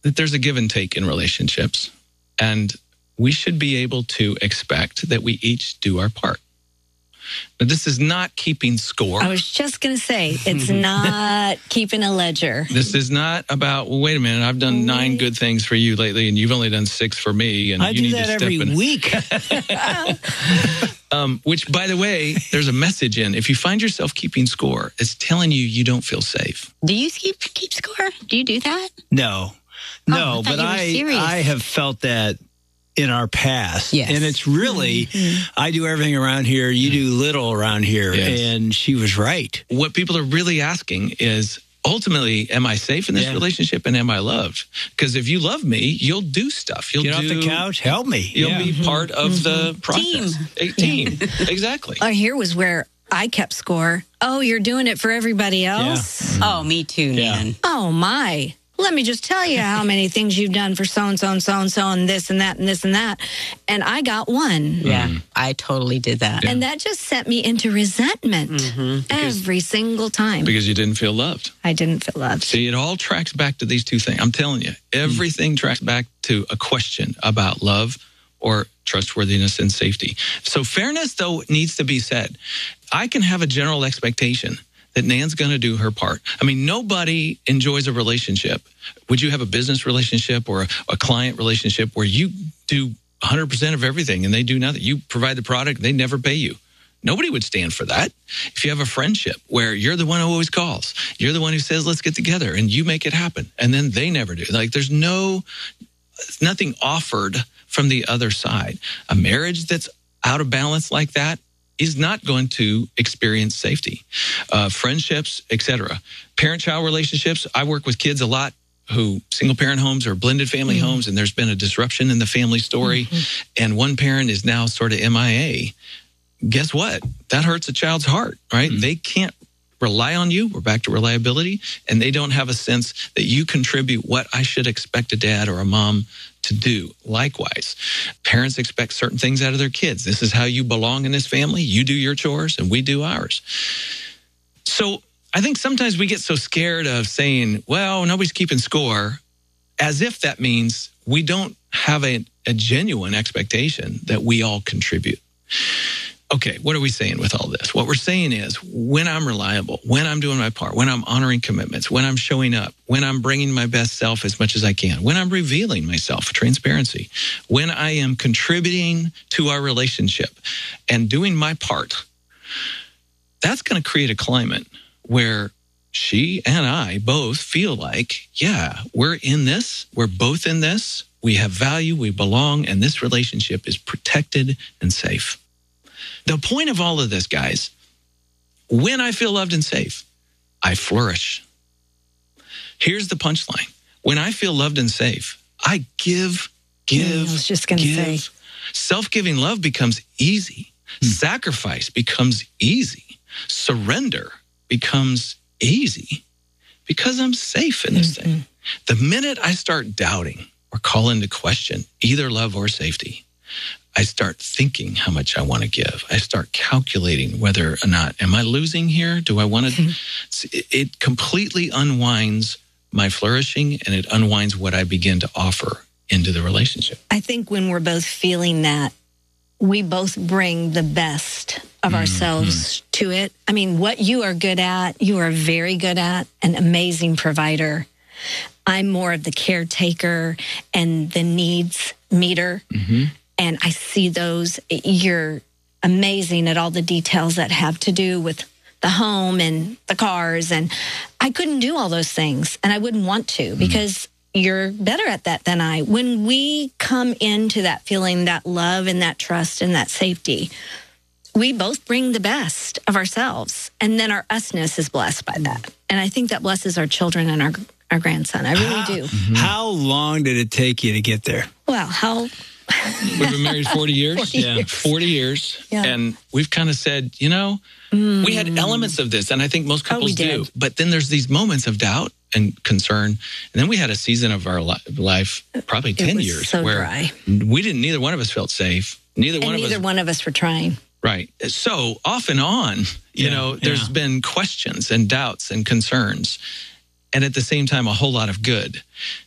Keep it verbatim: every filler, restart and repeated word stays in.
that there's a give and take in relationships. And we should be able to expect that we each do our part. But this is not keeping score. I was just going to say, it's not keeping a ledger. This is not about, well, wait a minute, I've done nine good things for you lately, and you've only done six for me. And I you do need that to step every in. week. um, which, by the way, there's a message in. If you find yourself keeping score, it's telling you you don't feel safe. Do you keep keep score? Do you do that? No, no, Oh, I thought but you were I, serious. I have felt that in our past. Yes. And it's really, mm-hmm. I do everything around here, you do little around here. Yes. And she was right. What people are really asking is, ultimately, am I safe in this Yeah. relationship and am I loved? Because if you love me, you'll do stuff. You'll Get do, off the couch, help me. You'll Yeah. be part of the process. Team. A team. Exactly. Oh, here was where I kept score. Oh, you're doing it for everybody else? Oh, me too, Yeah. Nan. Oh, my. Let me just tell you how many things you've done for so-and-so and so-and-so and this and that and this and that. And I got one. Yeah, I totally did that. And that just sent me into resentment every single time. Because you didn't feel loved. I didn't feel loved. See, it all tracks back to these two things. I'm telling you, everything tracks back to a question about love or trustworthiness and safety. So fairness, though, needs to be said. I can have a general expectation that Nan's going to do her part. I mean, nobody enjoys a relationship. Would you have a business relationship or a, a client relationship where you do one hundred percent of everything and they do nothing? You provide the product, they never pay you. Nobody would stand for that. If you have a friendship where you're the one who always calls, you're the one who says, let's get together, and you make it happen, and then they never do. Like, there's no, nothing offered from the other side. A marriage that's out of balance like that is not going to experience safety. Uh, friendships, et cetera. Parent-child relationships. I work with kids a lot who single-parent homes or blended family mm-hmm. homes, and there's been a disruption in the family story, mm-hmm. and one parent is now sort of M I A. Guess what? That hurts a child's heart, right? Mm-hmm. They can't rely on you. We're back to reliability, and they don't have a sense that you contribute what I should expect a dad or a mom to do. Likewise, parents expect certain things out of their kids. This is how you belong in this family. You do your chores and we do ours. So I think sometimes we get so scared of saying, well, nobody's keeping score, as if that means we don't have a, a genuine expectation that we all contribute. Okay, what are we saying with all this? What we're saying is when I'm reliable, when I'm doing my part, when I'm honoring commitments, when I'm showing up, when I'm bringing my best self as much as I can, when I'm revealing myself, transparency, when I am contributing to our relationship and doing my part, that's going to create a climate where she and I both feel like, yeah, we're in this, we're both in this, we have value, we belong, and this relationship is protected and safe. The point of all of this, guys, when I feel loved and safe, I flourish. Here's the punchline. When I feel loved and safe, I give, give, I was just gonna give. say. Self-giving love becomes easy. Hmm. Sacrifice becomes easy. Surrender becomes easy because I'm safe in this mm-hmm. thing. The minute I start doubting or call into question either love or safety, I start thinking how much I want to give. I start calculating whether or not, am I losing here? Do I want to? Mm-hmm. It completely unwinds my flourishing, and it unwinds what I begin to offer into the relationship. I think when we're both feeling that, we both bring the best of mm-hmm. ourselves to it. I mean, what you are good at, you are very good at, an amazing provider. I'm more of the caretaker and the needs meter. Mm-hmm. And I see those. You're amazing at all the details that have to do with the home and the cars. And I couldn't do all those things. And I wouldn't want to because mm-hmm. you're better at that than I. When we come into that feeling, that love and that trust and that safety, we both bring the best of ourselves. And then our usness is blessed by that. And I think that blesses our children and our, our grandson. I really how, do. Mm-hmm. How long did it take you to get there? Well, how... We've been married forty years. forty yeah, years. forty years. Yeah. And we've kind of said, you know, mm. we had elements of this, and I think most couples oh, do. did. But then there's these moments of doubt and concern. And then we had a season of our li- life, probably it ten was years, so where dry. we didn't, neither one of us felt safe. Neither and one neither of us. one of us were trying. Right. So off and on, you yeah, know, there's yeah. been questions and doubts and concerns. And at the same time, a whole lot of good.